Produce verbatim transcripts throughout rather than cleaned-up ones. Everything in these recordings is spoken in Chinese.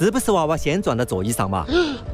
是不是娃娃先撞到座椅上嘛？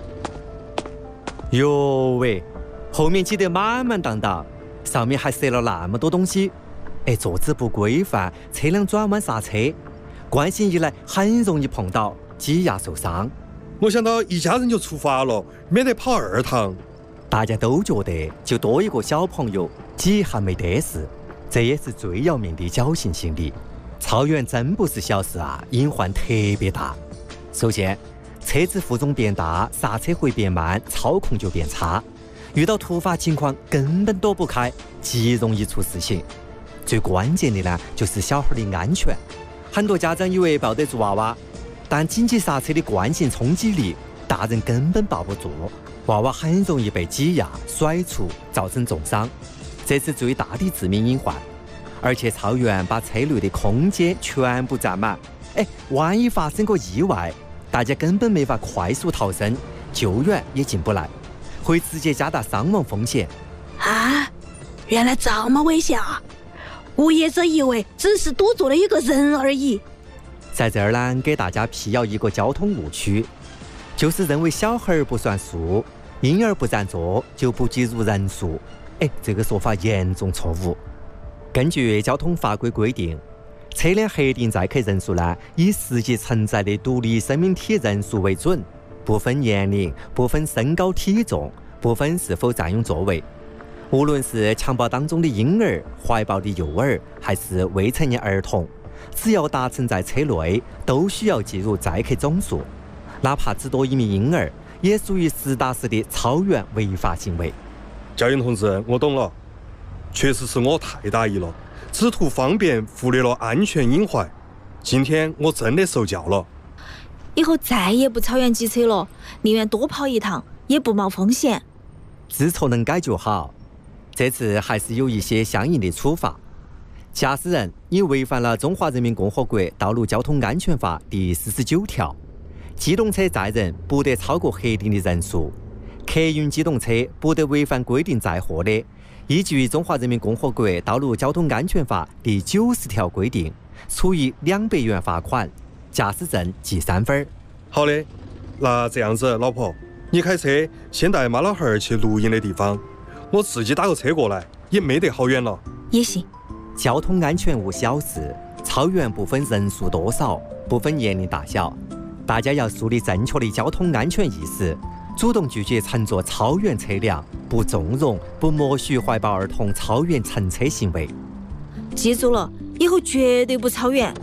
哟喂，后面挤得满满当当，上面还塞了那么多东西。哎，坐姿不规范，车辆转弯刹车，惯性一来很容易碰倒，挤压受伤。 我想到一家人就出发了，免得跑二趟。 大家都觉得就多一个小朋友，挤还没得事，这也是最要命的侥幸心理。超员真不是小事啊，隐患特别大。首先，车子负重变大，刹车会变慢，操控就变差，遇到突发情况根本躲不开，极容易出事情。最关键的呢，就是小孩的安全。很多家长以为抱得住娃娃，但紧急刹车的惯性冲击力，大人根本抱不住，娃娃很容易被挤压、甩出，造成重伤，这是最大的致命隐患。而且超员把车内的空间全部占满，哎，万一发生个意外，大家根本没法快速逃生，救援也进不来，会直接加大伤亡风险。 啊，原来这么危险啊！无业者以为只是多坐了一个人而已。 在这儿呢，给大家辟谣一个交通误区，就是认为小孩不算数，婴儿不占座就不计入人数。哎，这个说法严重错误。根据交通法规规定，车辆核定载客人数呢，以实际承载的独立生命体人数为准，不分年龄，不分身高体重，不分是否占用座位。无论是襁褓当中的婴儿、怀抱的幼儿，还是未成年儿童，只要搭乘在车内，都需要计入载客总数，哪怕只多一名婴儿，也属于实打实的超员违法行为。 教员同志，我懂了，确实是我太大意了，只图方便，忽略了安全隐患。今天我真的受教了， 以后再也不超员挤车了，宁愿多跑一趟，也不冒风险。 知错能改就好。这次还是有一些相应的处罚。驾驶人你违反了《中华人民共和国道路交通安全法》第四十九条，机动车载人不得超过核定的人数，客运机动车不得违反规定载货的，依据《中华人民共和国道路交通安全法》第九十条规定，处以两百元罚款，驾驶证记三分。 好的，那这样子，老婆，你开车先带妈老汉儿去录音的地方，我自己打个车过来，也没得好远了。 也行。 交通安全无小事，超员不分人数多少，不分年龄大小，大家要树立正确的交通安全意识，主动拒绝乘坐超员车辆，不纵容、不默许怀抱儿童超员乘车行为。 记住了，以后绝对不超员。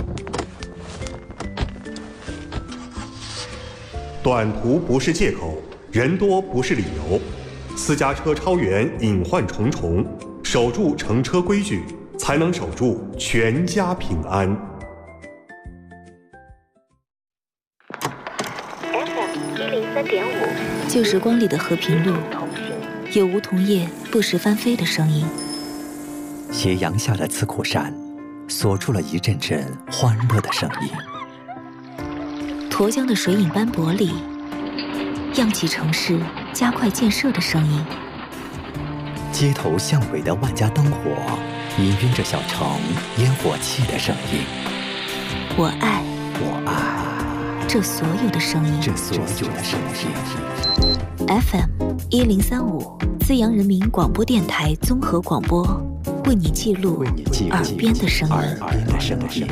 短途不是借口，人多不是理由。私家车超员隐患重重，守住乘车规矩，才能守住全家平安。 F M 一零三点五， 旧时光里的和平路，有梧桐叶不时翻飞的声音。 斜阳下的刺库山，锁住了一阵阵欢乐的声音。 沱江的水影斑驳里，漾起城市加快建设的声音。 街头巷尾的万家灯火，氤氲着小城烟火气的声音。 我爱， 我爱这所有的声音， 这所有的声音。 F M 一零三五，资阳人民广播电台综合广播，为你记录耳边的声音。 耳边的声音。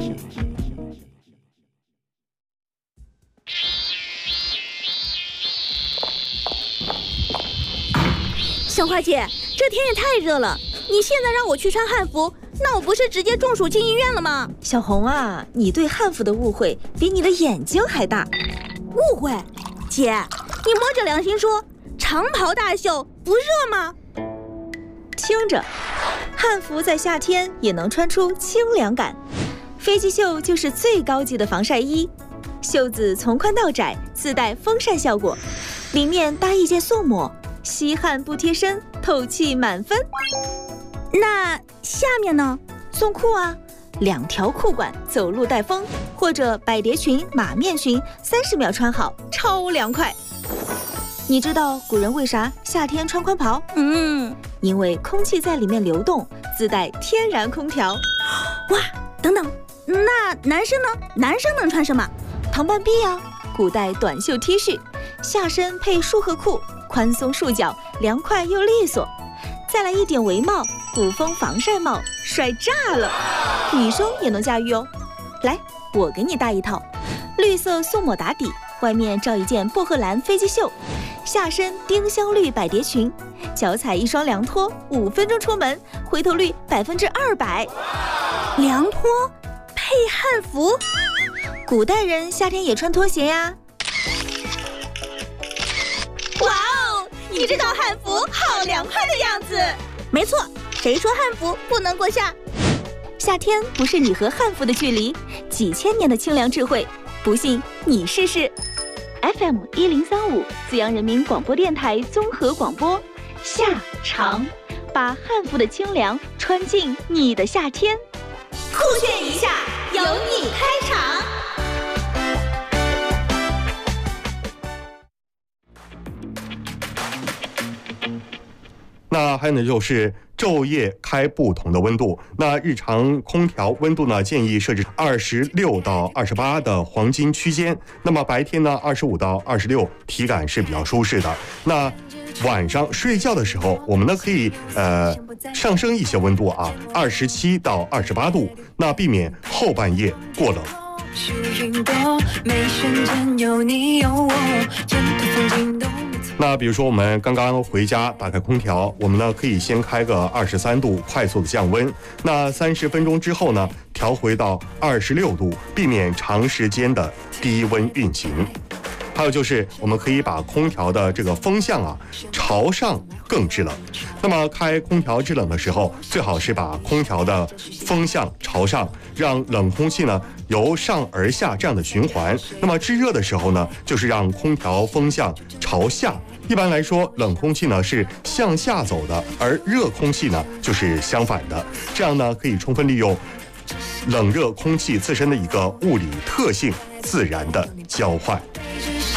小花姐，这天也太热了，你现在让我去穿汉服，那我不是直接中暑进医院了吗？ 小红啊，你对汉服的误会比你的眼睛还大。 误会？姐，你摸着良心说，长袍大袖不热吗？ 听着，汉服在夏天也能穿出清凉感。飞机袖就是最高级的防晒衣，袖子从宽到窄，自带风扇效果，里面搭一件素抹，吸汗不贴身，透气满分。 那下面呢？ 送裤啊，两条裤管，走路带风，或者百蝶裙、马面裙，三十秒穿好，超凉快。你知道古人为啥夏天穿宽袍？ 嗯， 因为空气在里面流动，自带天然空调。 哇，等等，那男生呢？男生能穿什么？ 唐半臂啊， 古代短袖 T 恤，下身配束荷裤，宽松束脚，凉快又利索。再来一顶围帽，古风防晒帽，帅炸了！女生也能驾驭哦。来，我给你搭一套，绿色素抹打底，外面罩一件薄荷蓝飞机袖，下身丁香绿百蝶裙，脚踩一双凉拖，五分钟出门，回头率百分之二百。 凉拖配汉服， 古代人夏天也穿拖鞋呀。 哇哦，你这套汉服好凉快的样子。没错，谁说汉服不能过夏？ 夏天不是你和汉服的距离，几千年的清凉智慧，不信你试试。F M 一零三五，资阳人民广播电台综合广播，夏长，把汉服的清凉穿进你的夏天。 酷炫一下，由你开场。 那还有呢，就是昼夜开不同的温度。那日常空调温度呢，建议设置二十六到二十八的黄金区间。那么白天呢，二十五到二十六，体感是比较舒适的。那晚上睡觉的时候，我们呢可以呃上升一些温度啊，二十七到二十八度，那避免后半夜过冷。那比如说我们刚刚回家打开空调，我们呢可以先开个二十三度，快速的降温。那三十分钟之后呢，调回到二十六度，避免长时间的低温运行。还有就是我们可以把空调的这个风向啊朝上更制冷。那么开空调制冷的时候，最好是把空调的风向朝上，让冷空气呢由上而下这样的循环。那么制热的时候呢，就是让空调风向朝下。一般来说，冷空气呢是向下走的，而热空气呢就是相反的。这样呢可以充分利用冷热空气自身的一个物理特性自然的交换。